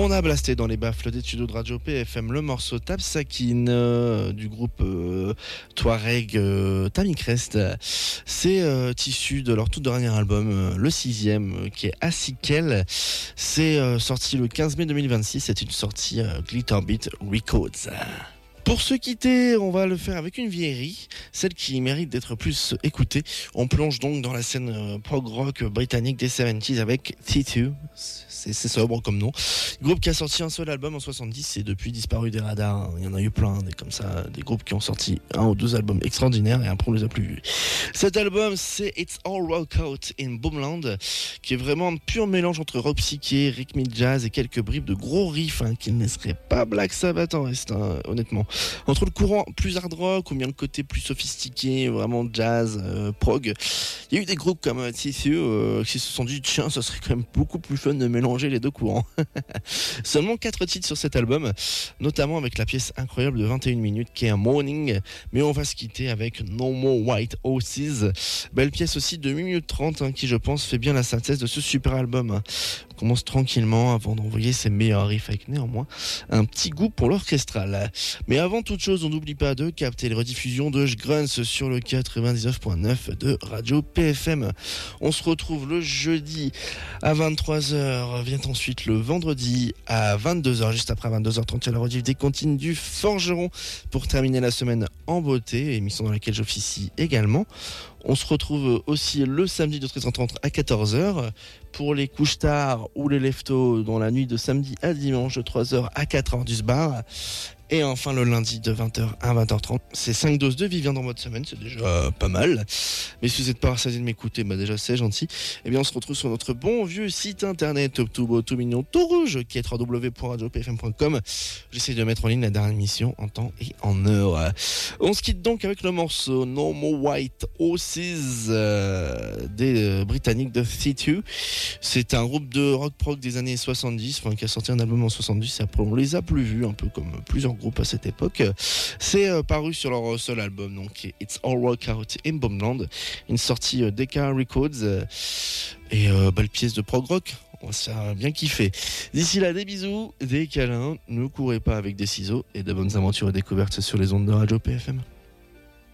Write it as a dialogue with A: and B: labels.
A: On a blasté dans les baffles des studios de Radio PFM le morceau Tapsakin du groupe Touareg Tamikrest. C'est issu de leur tout dernier album, le 6e, qui est Asikel. C'est sorti le 15 mai 2026. C'est une sortie Glitterbeat Records. Pour se quitter, on va le faire avec une vieillerie, celle qui mérite d'être plus écoutée. On plonge donc dans la scène prog rock britannique des 70s avec T2. C'est sobre comme nom. Groupe qui a sorti un seul album en 70 et depuis disparu des radars. Il y en a eu plein, des groupes qui ont sorti un ou deux albums extraordinaires et après on les a plus vus. Cet album, c'est It's All Rock Out in Boomland, qui est vraiment un pur mélange entre rock psyché, rhythm jazz et quelques bribes de gros riffs qui ne laisseraient pas Black Sabbath en reste, honnêtement. Entre le courant plus hard rock ou bien le côté plus sophistiqué, vraiment jazz, prog, il y a eu des groupes comme T2 qui se sont dit tiens, ça serait quand même beaucoup plus fun de mélanger les deux courants. Seulement 4 titres sur cet album, notamment avec la pièce incroyable de 21 minutes qui est un Morning, mais on va se quitter avec No More White Horses, belle pièce aussi de 1 minute 30 qui je pense fait bien la synthèse de ce super album. On commence tranquillement avant d'envoyer ses meilleurs riffs avec néanmoins un petit goût pour l'orchestral. Mais avant toute chose, on n'oublie pas de capter les rediffusions de Grunts sur le 99.9 de Radio PFM. On se retrouve le jeudi à 23h, vient ensuite le vendredi à 22h, juste après 22h30, il y a la rediff des comptines du Forgeron pour terminer la semaine en beauté, émission dans laquelle j'officie également. On se retrouve aussi le samedi de 13h30 à 14h pour les couches tard ou les leftos dans la nuit de samedi à dimanche de 3h à 4h du bar. Et enfin le lundi de 20h à 20h30. C'est 5 doses de Vivien dans votre semaine, c'est déjà pas mal. Mais si vous n'êtes pas rassasié de m'écouter, déjà c'est gentil. Et bien on se retrouve sur notre bon vieux site internet tout beau, tout mignon, tout rouge, qui est www.radiopfm.com. J'essaie de mettre en ligne la dernière émission en temps et en heure. On se quitte donc avec le morceau No More White Horses des Britanniques de T2. C'est un groupe de rock prog des années 70, qui a sorti un album en 70 et après on les a plus vus, un peu comme plusieurs groupes à cette époque. C'est paru sur leur seul album, donc It's All Rock Out in Boomland, une sortie Decca Records et belle pièce de prog rock. On va se faire bien kiffer. D'ici là, des bisous, des câlins, ne courez pas avec des ciseaux et de bonnes aventures et découvertes sur les ondes de Radio PFM.